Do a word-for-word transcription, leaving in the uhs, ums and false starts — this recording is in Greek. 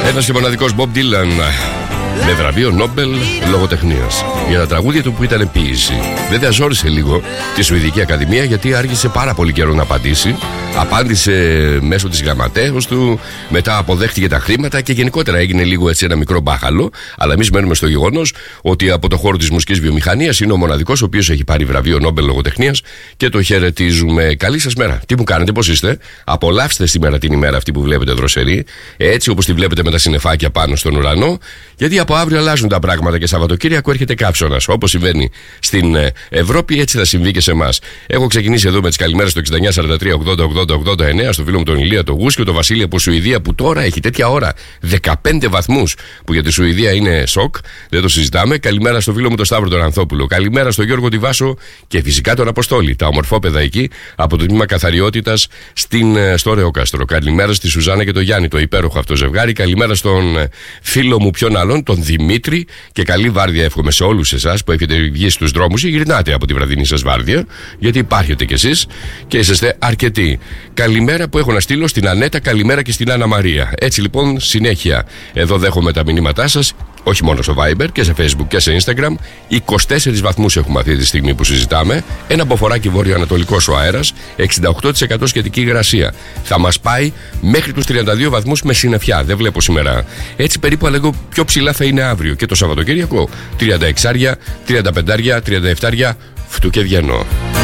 Ένας και μοναδικός Bob Dylan με βραβείο Νόμπελ λογοτεχνίας για τα τραγούδια του που ήταν ποίηση. Βέβαια ζόρισε λίγο τη Σουηδική Ακαδημία, γιατί άργησε πάρα πολύ καιρό να απαντήσει. Απάντησε μέσω της γραμματέως του, μετά αποδέχτηκε τα χρήματα και γενικότερα έγινε λίγο έτσι ένα μικρό μπάχαλο. Αλλά εμείς μένουμε στο γεγονός ότι από το χώρο της μουσικής βιομηχανίας είναι ο μοναδικός ο οποίος έχει πάρει βραβείο Νόμπελ λογοτεχνίας και το χαιρετίζουμε. Καλή σας μέρα. Τι μου κάνετε, πώς είστε? Απολαύστε σήμερα την ημέρα αυτή που βλέπετε δροσερή, έτσι όπως τη βλέπετε με τα συννεφάκια πάνω στον ουρανό, γιατί από αύριο αλλάζουν τα πράγματα και Σαββατοκύριακο έρχεται κάψονας. Όπως συμβαίνει στην Ευρώπη, έτσι θα συμβεί και σε εμάς. Έχω ξεκινήσει εδώ με τις καλημέρες στο εξήντα εννιά σαράντα τρία ογδόντα ογδόντα ογδόντα εννέα, στο φίλο μου τον Ηλία τον Γούσκιο, τον Βασίλη από Σουηδία που τώρα έχει τέτοια ώρα δεκαπέντε βαθμούς, που για τη Σουηδία είναι σοκ, δεν το συζητάμε. Καλημέρα στο φίλο μου τον Σταύρο τον Ανθόπουλο. Καλημέρα στο Γιώργο Τιβάσο και φυσικά τον Αποστόλη, τα ομορφόπαιδα εκεί από το τμήμα καθαριότητας στο Ρεόκαστρο. Καλημέρα στη Σουζάνα και τον Γιάννη, το υπέροχο αυτό ζευγάρι. Καλημέρα στον φίλο μου ποιον άλλον, τον Δημήτρη, και καλή βάρδια εύχομαι σε όλους εσάς που έχετε βγει στους δρόμους ή γυρνάτε από τη βραδινή σας βάρδια, γιατί υπάρχετε κι εσείς και είσαστε αρκετοί. Καλημέρα που έχω να στείλω στην Ανέτα, καλημέρα και στην Άννα Μαρία. Έτσι λοιπόν, συνέχεια εδώ δέχομαι τα μηνύματά σας, όχι μόνο στο Viber και σε Facebook και σε Instagram. είκοσι τέσσερις βαθμούς έχουμε αυτή τη στιγμή που συζητάμε. Ένα μποφοράκι βόρειο-ανατολικός ο αέρας, εξήντα οκτώ τοις εκατό σχετική υγρασία. Θα μας πάει μέχρι τους τριάντα δύο βαθμούς με συννεφιά. Δεν βλέπω σήμερα. Έτσι περίπου λίγο πιο ψηλά θα είναι αύριο και το Σαββατοκύριακο. τριάντα έξι, τριάντα πέντε, τριάντα επτά, φτού και βγαίνω.